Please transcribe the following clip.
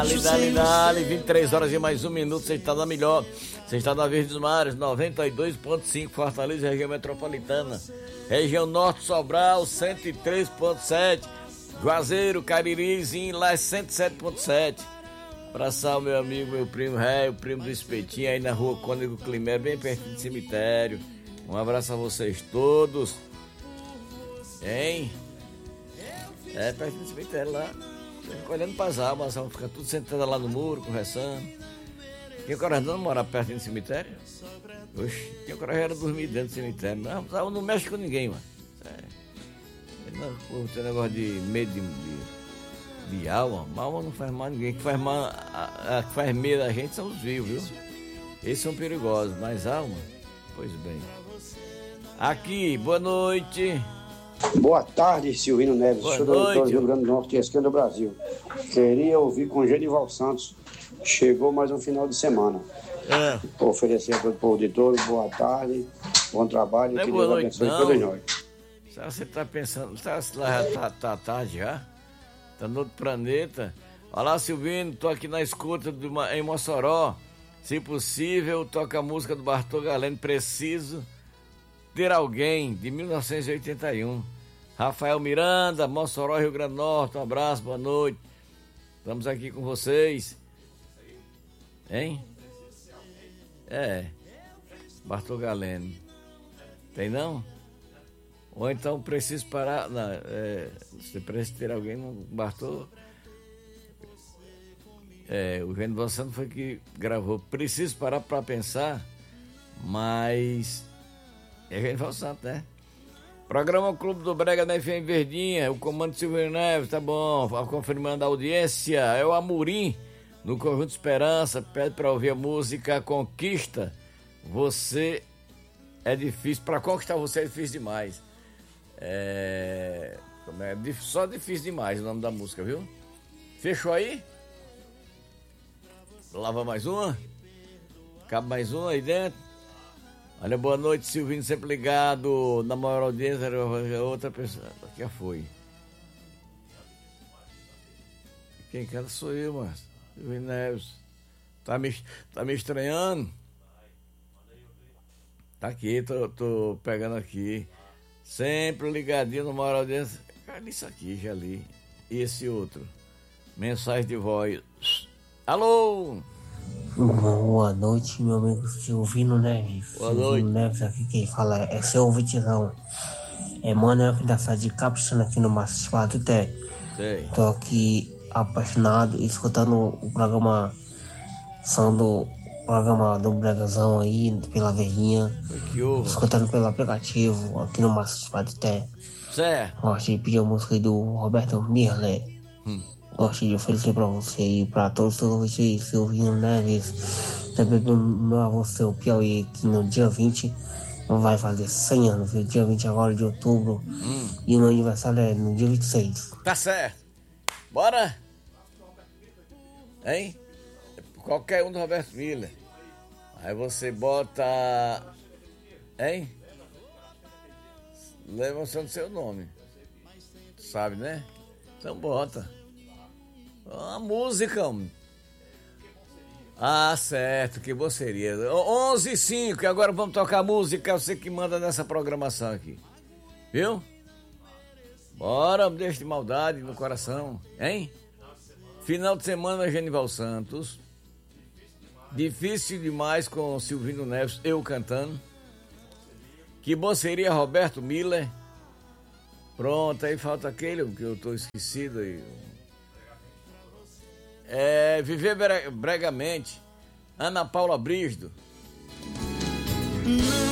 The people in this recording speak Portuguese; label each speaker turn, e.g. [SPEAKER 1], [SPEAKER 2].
[SPEAKER 1] Dali, 23 horas e mais um minuto, você está na melhor. Você está na Verde dos Mares, 92.5, Fortaleza, região metropolitana. Região Norte, Sobral, 103.7. Juazeiro, Caririzinho, lá é 107.7. Abraçar o meu amigo, meu primo o primo do Espetinho, aí na rua Cônego Climério, bem pertinho do cemitério. Um abraço a vocês todos. Hein? É, pertinho do cemitério lá. Fica olhando para as almas, fica tudo sentado lá no muro, conversando. Tinha coragem de não morar perto do cemitério? Oxe, tinha coragem de dormir dentro do cemitério. Não, não mexe com ninguém, mano. Não tem negócio de medo de alma. Alma não faz mal a ninguém. Que faz mal, a que faz medo a gente são os vivos, viu? Esses são perigosos, mas alma, pois bem. Aqui, boa noite.
[SPEAKER 2] Boa tarde, Silvino Neves, sou doutor do Rio Grande do Norte e esquerda do Brasil. Queria ouvir com Genival Santos. Chegou mais um final de semana. Oferecer para o povo de todo, boa tarde, bom trabalho, que Deus abençoe todos nós.
[SPEAKER 1] Você está pensando, tá tarde já? Tá no outro planeta. Olá, Silvino, tô aqui na escuta em Mossoró. Se possível, toca a música do Bartô Galeno, Preciso Ter Alguém, de 1981. Rafael Miranda, Mossoró, Rio Grande do Norte, um abraço, boa noite. Estamos aqui com vocês. Hein? Bartô Galeno. Tem não? Ou então Preciso Parar. Não, se precisa ter alguém, não Bartô. O Genival Santos foi que gravou Preciso Parar para Pensar, mas é Genival Santos, né? Programa Clube do Brega na FM Verdinha, o comando Silvio Neves, tá bom, confirmando a audiência. É o Amorim, no Conjunto Esperança, pede para ouvir a música Conquista. Você é difícil, para conquistar você é difícil demais. Só difícil demais o nome da música, viu? Fechou aí? Lava mais uma? Cabe mais uma aí dentro? Olha, boa noite, Silvinho, sempre ligado. Na maior audiência, outra pessoa. Quem foi? Quem quer sou eu, mas Silvinho Neves. Tá me estranhando? Tá aqui, tô pegando aqui. Sempre ligadinho na maior audiência. Cadê isso aqui, já li. E esse outro? Mensagem de voz. Alô?
[SPEAKER 3] Boa noite, meu amigo Silvino Neves.
[SPEAKER 1] Boa noite.
[SPEAKER 3] Silvino Neves, aqui quem fala é seu ouvintezão. Manuel da cidade de Capuchana, aqui no Maciçado Té. Tô aqui apaixonado, escutando o programa do Bregazão aí, pela Verdinha. Escutando pelo aplicativo, aqui no Maciçado Té.
[SPEAKER 1] Certo.
[SPEAKER 3] Gosto de pedir a música aí do Roberto Mirle. Gosto de oferecer pra você e pra todos vocês, Silvino Neves, também pro meu avô, seu Piauí, que no dia 20 vai fazer 100 anos, viu? Dia 20 agora de outubro, e o meu aniversário é no dia 26.
[SPEAKER 1] Tá certo. Bora? Hein? Qualquer um do Roberto Miller. Aí você bota... Hein? Leva só no seu nome. Sabe, né? Então bota. A música. Certo, que boa seria. 11h05, agora vamos tocar música, você que manda nessa programação aqui. Viu? Bora, deixa de maldade no coração, hein? Final de semana, Genival Santos. Difícil demais com Silvino Neves, eu cantando. Que bom seria Roberto Miller. Pronto, aí falta aquele que eu tô esquecido aí. Viver Bregamente, Ana Paula Brígido.